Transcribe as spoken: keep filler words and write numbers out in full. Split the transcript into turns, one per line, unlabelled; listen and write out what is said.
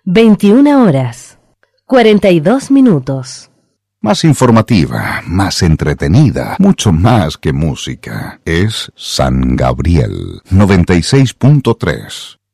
veintiuna horas, cuarenta y dos minutos.
Más informativa, más entretenida, mucho más que música. Es San Gabriel noventa y seis punto tres.